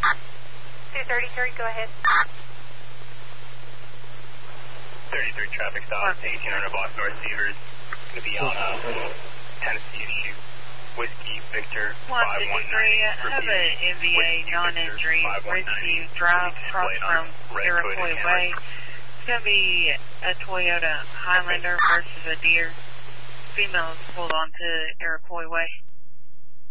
233, go ahead. 33 traffic stop, 1800 block North Severs. Going to be on Tennessee issue. Whiskey Victor 519. Have an MVA non-injury Whiskey Drive across from Iroquois Way. It's going to be a Toyota Highlander versus a Deere. Females pulled onto Iroquois Way.